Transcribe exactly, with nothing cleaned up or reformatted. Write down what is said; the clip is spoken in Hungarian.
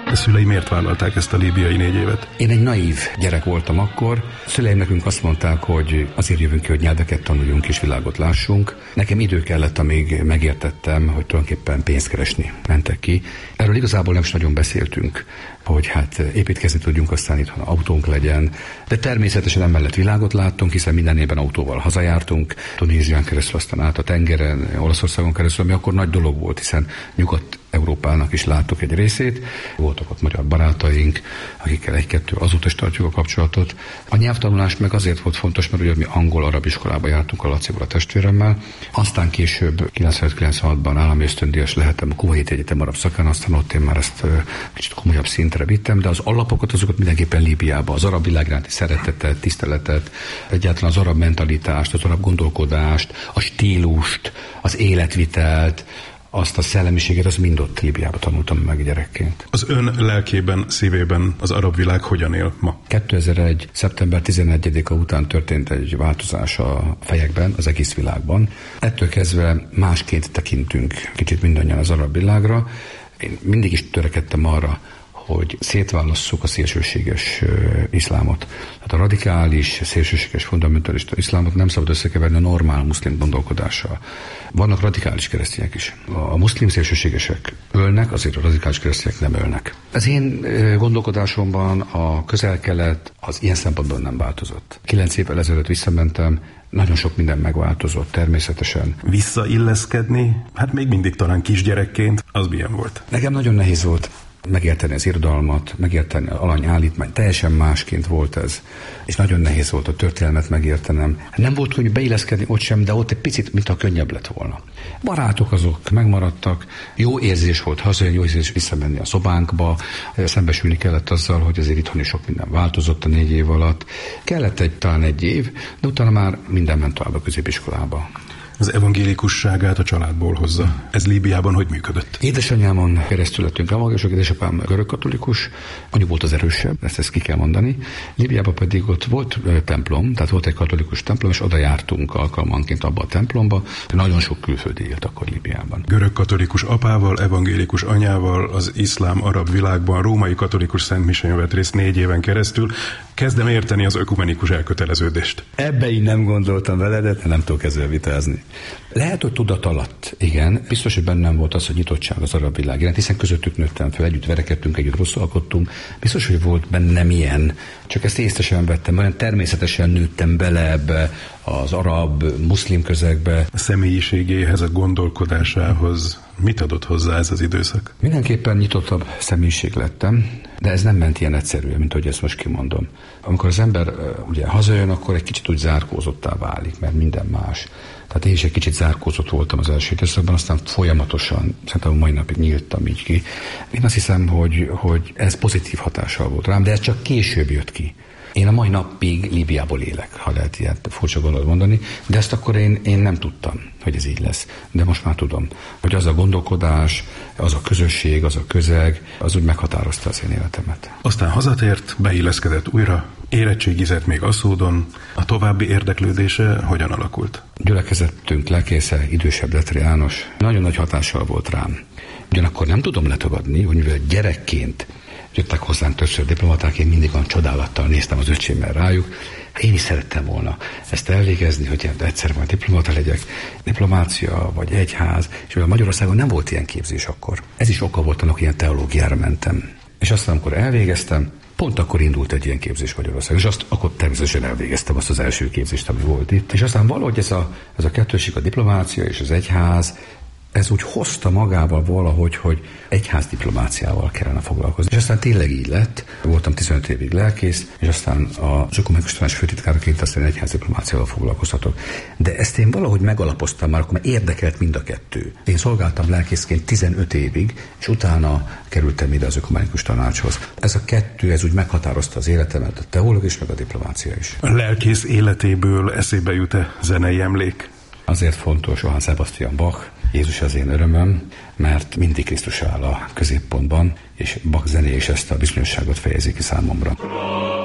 De szülei miért vállalták ezt a líbiai négy évet? Én egy naív gyerek voltam akkor. Szüleim nekünk azt mondták, hogy azért jövünk ki, hogy nyelveket tanuljunk és világot lássunk. Nekem idő kellett, amíg megértettem, hogy tulajdonképpen pénzt keresni mentek ki. Erről igazából nem is nagyon beszéltünk, hogy hát építkezni tudjunk, aztán itthon autónk legyen. De természetesen emellett világot láttunk, hiszen minden évben autóval hazajártunk, Tunézián keresztül, aztán át a tengeren, Olaszországon keresztül, ami akkor nagy dolog volt, hiszen Nyugat-Európának is láttuk egy részét. Voltak ott magyar barátaink, akikkel egy-kettő azóta is tartjuk a kapcsolatot. A nyelvtanulás meg azért volt fontos, mert ugye mi angol-arab iskolába jártunk a Lacival, a testvéremmel. Aztán később kilencvenöt-kilencvenhatban állami ösztöndíjas lehettem a Kuwaiti Egyetem arab szakán, aztán ott én már ezt kicsit komolyabb szintre vittem, de az alapokat azokat mindenképpen Líbiába, az arab világ iránti szeretetet, tiszteletet, egyáltalán az arab mentalitást, az arab gondolkodást, a stílust, az életvitelt, azt a szellemiséget, azt mind ott Líbiába tanultam meg gyerekként. Az ön lelkében, szívében az arab világ hogyan él ma? kétezer-egy. szeptember tizenegyedike után történt egy változás a fejekben, az egész világban. Ettől kezdve másként tekintünk kicsit mindannyian az arab világra. Én mindig is törekedtem arra, hogy szétválasszuk a szélsőséges uh, iszlámot. Hát a radikális, szélsőséges, fundamentalista iszlámot nem szabad összekeverni a normál muszlim gondolkodással. Vannak radikális keresztények is. A muszlim szélsőségesek ölnek, azért a radikális keresztények nem ölnek. Az én uh, gondolkodásomban a Közel-Kelet az ilyen szempontból nem változott. Kilenc évvel ezelőtt visszamentem, nagyon sok minden megváltozott természetesen. Visszailleszkedni, hát még mindig talán kisgyerekként, az milyen volt? Nekem nagyon nehéz volt megérteni az irodalmat, megérteni az alanyállítmányt, teljesen másként volt ez. És nagyon nehéz volt a történelmet megértenem. Nem volt könnyű beilleszkedni ott sem, de ott egy picit, mintha könnyebb lett volna. Barátok azok megmaradtak, jó érzés volt hazajönni, jó érzés visszamenni a szobánkba, szembesülni kellett azzal, hogy azért itthon is sok minden változott a négy év alatt. Kellett egy, talán egy év, de utána már minden ment tovább a középiskolába. Az evangélikusságát a családból hozza. Ez Líbiában hogy működött? Édesanyámon keresztül lettünk evangélikusok, édesapám görögkatolikus, anyu volt az erősebb, ezt, ezt ki kell mondani. Líbiában pedig ott volt templom, tehát volt egy katolikus templom, és oda jártunk alkalmanként abba a templomba. Nagyon sok külföldi élt akkor Líbiában. Görögkatolikus apával, evangélikus anyával az iszlám-arab világban római katolikus szentmisén vett részt négy éven keresztül. Kezdem érteni az ökumenikus elköteleződést. Ebbe így nem gondoltam vele, de nem tudok ezzel vitázni. Lehet, hogy tudat alatt, igen. Biztos, hogy bennem volt az, hogy nyitottság az arab világ iránt, hiszen közöttük nőttem fel, együtt verekedtünk, együtt rosszalkodtunk. Biztos, hogy volt bennem ilyen, csak ezt észre vettem, olyan természetesen nőttem bele ebbe az arab, muszlim közegbe. A személyiségéhez, a gondolkodásához mit adott hozzá ez az időszak? Mindenképpen nyitottabb személyiség lettem, de ez nem ment ilyen egyszerűen, mint ahogy ezt most kimondom. Amikor az ember ugye hazajön, akkor egy kicsit úgy zárkózottá válik, mert minden más. Tehát én is egy kicsit zárkózott voltam az első időszakban, aztán folyamatosan, szerintem a mai napig nyíltam így ki. Én azt hiszem, hogy, hogy ez pozitív hatással volt rám, de ez csak később jött ki. Én a mai napig Líbiából élek, ha lehet ilyen furcsa gondolat mondani, de ezt akkor én, én nem tudtam, hogy ez így lesz. De most már tudom, hogy az a gondolkodás, az a közösség, az a közeg, az úgy meghatározta az én életemet. Aztán hazatért, beilleszkedett újra, érettségizett még Aszódon. A további érdeklődése hogyan alakult? Gyülekezettünk lelkésze, idősebb Letri János, nagyon nagy hatással volt rám. Ugyanakkor nem tudom letagadni, hogy mivel gyerekként jöttek hozzánk többször diplomaták, én mindig olyan csodálattal néztem az öcsémmel rájuk. Én is szerettem volna ezt elvégezni, hogy egyszer majd diplomata legyek, diplomácia vagy egyház, és mivel Magyarországon nem volt ilyen képzés akkor. Ez is oka volt annak, ilyen teológiára mentem. És aztán, amikor elvégeztem, pont akkor indult egy ilyen képzés Magyarországon, és azt akkor természetesen elvégeztem azt az első képzést, ami volt itt. És aztán valahogy ez a, ez a kettőség, a diplomácia és az egyház, ez úgy hozta magával valahogy, hogy egyház diplomáciával kellene foglalkozni. És aztán tényleg így lett. Voltam tizenöt évig lelkész, és aztán az ökumenikus tanács főtitkáraként aztán egyház diplomáciával foglalkozhatok. De ezt én valahogy megalapoztam már, akkor már érdekelt mind a kettő. Én szolgáltam lelkészként tizenöt évig, és utána kerültem ide az ökumenikus tanácshoz. Ez a kettő, ez úgy meghatározta az életemet, a teológus meg a diplomácia is. A lelkész életéből eszébe jut-e zenei emlék? Azért fontos Johann Sebastian Bach, Jézus az én örömöm, mert mindig Krisztus áll a középpontban, és Bach zené is ezt a bizonyosságot fejezi ki számomra.